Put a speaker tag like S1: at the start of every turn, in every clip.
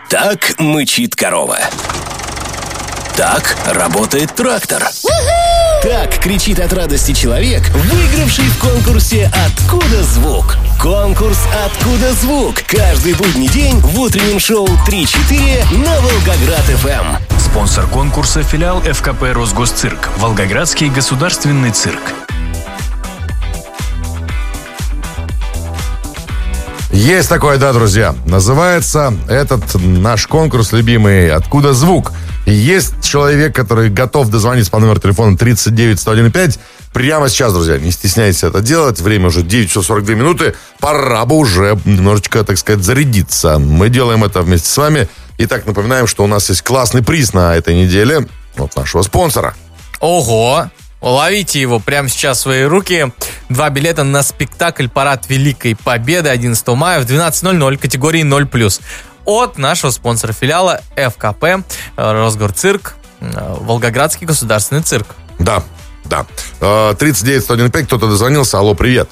S1: Так мычит корова. Так работает трактор. Так кричит от радости человек, выигравший в конкурсе «Откуда звук?». Конкурс «Откуда звук?» каждый будний день в утреннем шоу 3-4 на Волгоград-ФМ.
S2: Спонсор конкурса — филиал ФКП «Росгосцирк», Волгоградский государственный цирк.
S3: Есть такое, да, друзья. Называется этот наш конкурс любимый «Откуда звук?». И есть человек, который готов дозвониться по номеру телефона 39-101-5 прямо сейчас, друзья. Не стесняйтесь это делать. Время уже 9 часов 42 минуты. Пора бы уже немножечко, так сказать, зарядиться. Мы делаем это вместе с вами. Итак, напоминаем, что у нас есть классный приз на этой неделе от нашего спонсора.
S4: Ого! Ловите его прямо сейчас в свои руки. 2 билета на спектакль «Парад Великой Победы» 11 мая в 12:00 категории 0+. От нашего спонсора филиала ФКП «Росгосцирк», Волгоградский государственный цирк.
S3: Да. 39-101-5, кто-то дозвонился. Алло, привет.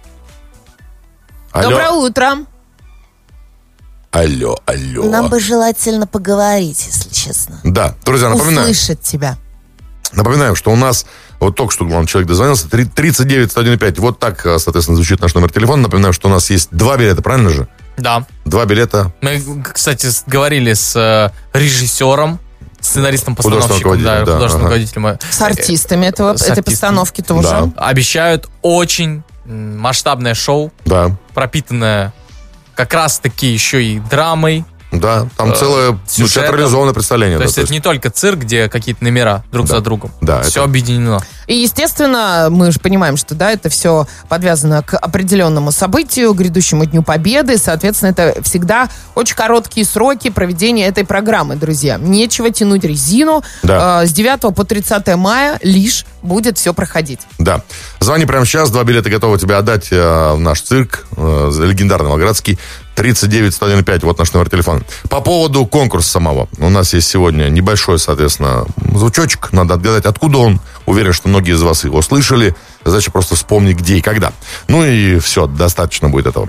S3: Алло.
S5: Доброе утро.
S3: Алло.
S5: Нам бы желательно поговорить, если честно.
S3: Да, друзья, напоминаю.
S5: Услышать тебя.
S3: Напоминаем, что у нас, вот только что вам человек дозвонился, 39-101-5. Вот так, соответственно, звучит наш номер телефона. Напоминаю, что у нас есть 2 билета, правильно же?
S4: Да. 2
S3: билета.
S4: Мы, кстати, говорили с режиссером, сценаристом-постановщиком, художественным руководителем.
S5: С артистами этой постановки тоже.
S3: Да.
S4: Обещают очень масштабное шоу, пропитанное как раз-таки еще и драмой.
S3: Да, там целое театрализованное представление.
S4: То есть это не только цирк, где какие-то номера друг за другом. Да, все объединено.
S5: И, естественно, мы же понимаем, что это все подвязано к определенному событию, грядущему Дню Победы. Соответственно, это всегда очень короткие сроки проведения этой программы, друзья. Нечего тянуть резину. Да. С 9 по 30 мая лишь будет все проходить.
S3: Да. Звони прямо сейчас. 2 билета готовы тебе отдать в наш цирк, легендарный Волгоградский. 39-101-5, вот наш номер телефона. По поводу конкурса самого. У нас есть сегодня небольшой, соответственно, звучочек. Надо отгадать, откуда он. Уверен, что многие из вас его слышали. Задача просто вспомнить, где и когда. Ну и все, достаточно будет этого.